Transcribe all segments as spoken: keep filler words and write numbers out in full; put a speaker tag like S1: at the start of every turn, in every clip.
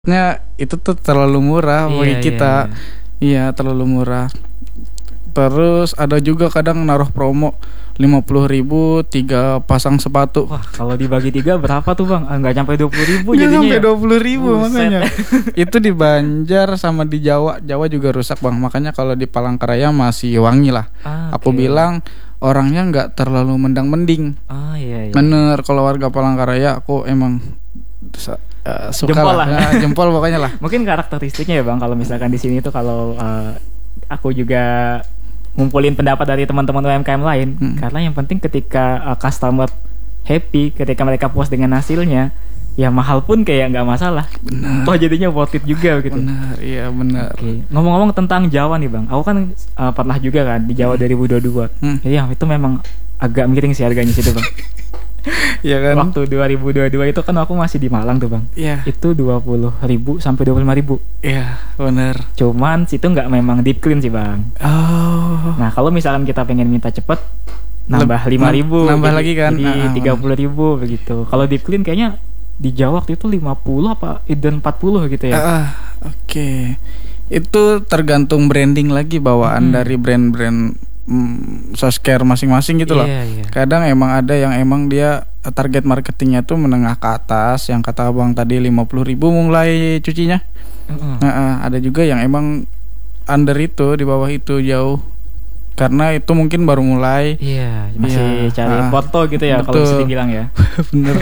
S1: Nya itu tuh terlalu murah
S2: Iya,
S1: bagi
S2: iya,
S1: kita.
S2: iya.
S1: Iya, terlalu murah. Terus ada juga kadang naruh promo lima puluh ribu tiga pasang sepatu.
S2: Wah, kalau dibagi tiga berapa tuh bang? Ah, nggak sampai dua puluh ribu
S1: Nggak
S2: jadinya
S1: sampai
S2: ya?
S1: dua puluh ribu
S2: Buset.
S1: makanya. Itu di Banjar sama di Jawa. Jawa juga rusak bang. Makanya kalau di Palangkaraya masih wangi lah.
S2: Ah,
S1: Aku
S2: oke.
S1: bilang orangnya nggak terlalu mendang-mending.
S2: Ah iya iya.
S1: Bener, kalau warga Palangkaraya aku emang uh, suka
S2: Jempol
S1: lah,
S2: lah.
S1: Nah, jempol pokoknya lah.
S2: Mungkin karakteristiknya ya bang, kalau misalkan di sini tuh kalau uh, aku juga ngumpulin pendapat dari teman-teman U M K M lain,
S1: Hmm.
S2: karena yang penting ketika uh, customer happy, ketika mereka puas dengan hasilnya, ya mahal pun kayak nggak masalah.
S1: Benar.
S2: Toh jadinya worth it juga gitu.
S1: Benar, iya benar.
S2: Oke, ngomong-ngomong tentang Jawa nih bang, aku kan uh, pernah juga kan di Jawa dua ribu dua puluh dua.
S1: Hmm.
S2: Iya, itu memang agak miring sih harganya situ bang.
S1: Iya kan?
S2: Waktu dua ribu dua puluh dua itu kan aku masih di Malang tuh bang.
S1: Iya,
S2: Itu dua puluh ribu sampai dua puluh lima ribu.
S1: iya benar.
S2: Cuman situ nggak memang deep clean sih bang.
S1: Oh,
S2: Nah kalau misalkan kita pengen minta cepet, nambah
S1: Leb-
S2: lima ribu,
S1: nambah lagi kan?
S2: jadi
S1: Ah,
S2: tiga puluh ribu begitu. Kalau deep clean kayaknya di Jawa waktu itu lima puluh apa dan empat puluh gitu ya.
S1: ah, oke. Itu tergantung branding lagi bawaan
S2: Hmm.
S1: dari brand-brand mm, softcare masing-masing gitu loh.
S2: Iya, iya.
S1: Kadang emang ada yang emang dia target marketingnya tuh menengah ke atas, yang kata abang tadi lima puluh ribu mulai cucinya.
S2: Mm-mm.
S1: Nah, ah, ada juga yang emang under itu, di bawah itu jauh. Karena itu mungkin baru mulai.
S2: Iya, masih
S1: Iya,
S2: cari
S1: ah,
S2: foto gitu ya kalau bisa
S1: betul.
S2: dibilang ya.
S1: Bener.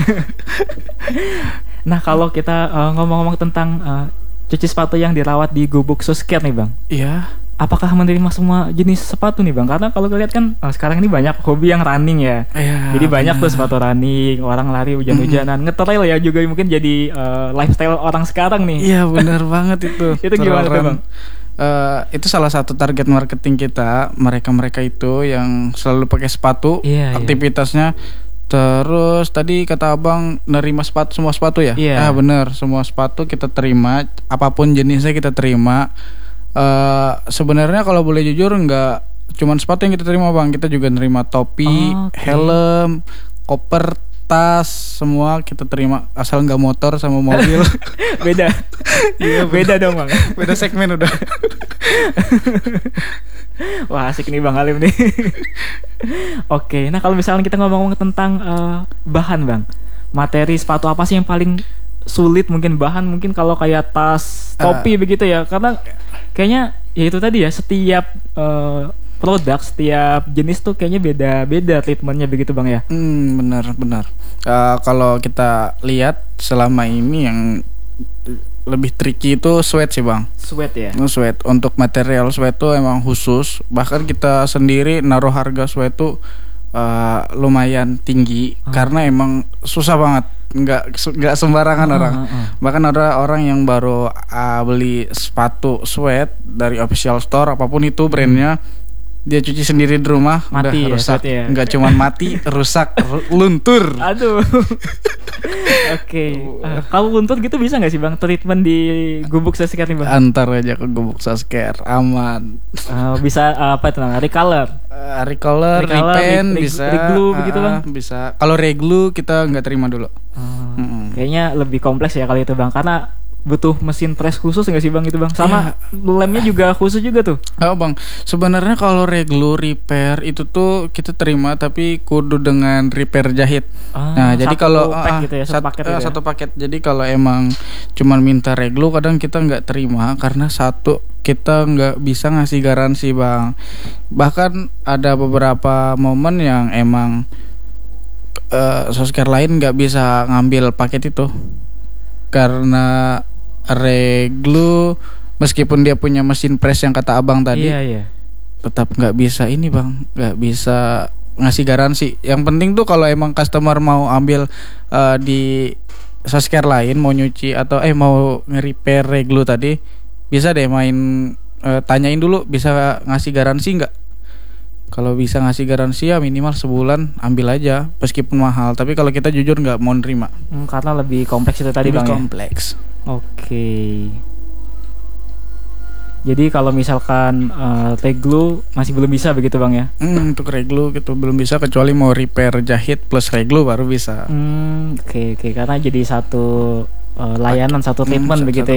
S2: Nah kalau kita uh, ngomong-ngomong tentang uh, cuci sepatu yang dirawat di gubuk Softcare nih bang,
S1: Iya.
S2: apakah menerima semua jenis sepatu nih bang? Karena kalau gue lihat kan uh, sekarang ini banyak hobi yang running ya.
S1: Iya.
S2: Jadi banyak
S1: bener.
S2: tuh sepatu running, orang lari hujan-hujanan, ngetrail ya juga mungkin jadi uh, lifestyle orang sekarang nih.
S1: Iya benar banget itu.
S2: Itu gimana tuh,
S1: Trail run.
S2: Bang?
S1: Eh, itu salah satu target marketing kita, mereka-mereka itu yang selalu pakai sepatu,
S2: Iya, iya.
S1: aktivitasnya. Terus tadi kata abang nerima sepatu, semua sepatu ya?
S2: Iya.
S1: Ah benar, semua sepatu kita terima, apapun jenisnya kita terima. Eh sebenarnya kalau boleh jujur nggak cuman sepatu yang kita terima bang, kita juga nerima topi,
S2: Oh, oke.
S1: helm, koper, tas, semua kita terima asal nggak motor sama mobil.
S2: Beda. Iya, beda dong bang.
S1: Beda segmen udah.
S2: Wah asik nih bang Alim nih. Oke, nah kalau misalnya kita ngomong tentang uh, bahan bang, materi sepatu apa sih yang paling sulit mungkin bahan mungkin kalau kayak tas, topi begitu ya, karena kayaknya ya itu tadi ya setiap uh, produk, setiap jenis tuh kayaknya beda-beda treatmentnya begitu bang ya.
S1: Hmm, benar benar. Eh, kalau kita lihat selama ini yang lebih tricky itu sweat sih bang.
S2: Sweat ya.
S1: Itu sweat, untuk material sweat tuh emang khusus. Bahkan kita sendiri naruh harga sweat tuh eh, lumayan tinggi
S2: Ah.
S1: karena emang susah banget. Nggak nggak sembarangan
S2: Ah,
S1: orang.
S2: ah, ah.
S1: Bahkan ada orang yang baru uh, beli sepatu sweat dari official store apapun itu brandnya, dia cuci sendiri di rumah
S2: Mati
S1: udah
S2: ya,
S1: rusak.
S2: sweatnya ya.
S1: Nggak cuman mati, rusak, r- luntur.
S2: Aduh. Oke. Ah, kalau luntur gitu bisa nggak sih bang treatment di gubuk Softcare nih bang?
S1: Antar aja ke gubuk Softcare, aman.
S2: Ah, bisa ah, apa itu namanya? Recolor.
S1: Uh, recolor,
S2: Recolor,
S1: repaint
S2: re- re-
S1: bisa.
S2: reglue
S1: uh,
S2: begitu, Bang?
S1: Bisa. Kalau reglu kita nggak terima dulu.
S2: Ah,
S1: Mm-mm.
S2: Kayaknya lebih kompleks ya kali itu bang, karena butuh mesin press khusus nggak sih bang itu bang? Sama lemnya juga khusus juga tuh.
S1: Oh bang, sebenarnya kalau reglu repair itu tuh kita terima tapi kudu dengan repair jahit.
S2: Ah,
S1: Nah jadi
S2: satu
S1: kalau
S2: pack
S1: ah,
S2: gitu ya, satu
S1: sat-
S2: paket
S1: ah,
S2: gitu ya?
S1: satu paket. Jadi kalau emang cuman minta reglu kadang kita nggak terima karena satu kita nggak bisa ngasih garansi bang. Bahkan ada beberapa momen yang emang uh, Softcare lain nggak bisa ngambil paket itu karena reglu meskipun dia punya mesin press yang kata abang tadi
S2: Iya iya.
S1: tetap nggak bisa ini bang, nggak bisa ngasih garansi. Yang penting tuh kalau emang customer mau ambil uh, di Softcare lain, mau nyuci atau eh mau nge-repair reglu tadi, bisa deh main uh, tanyain dulu bisa ngasih garansi nggak. Kalau bisa ngasih garansi ya minimal sebulan ambil aja meskipun mahal. Tapi kalau kita jujur nggak mau nerima.
S2: Hmm, karena lebih kompleks itu tadi
S1: Lebih
S2: bang ya?
S1: kompleks.
S2: Oke. Jadi kalau misalkan uh, reglu masih belum bisa begitu bang ya?
S1: Hmm, untuk reglu gitu belum bisa kecuali mau repair jahit plus reglu baru bisa.
S2: Hmm, oke oke, karena jadi satu uh, layanan satu treatment
S1: Hmm,
S2: begitu
S1: satu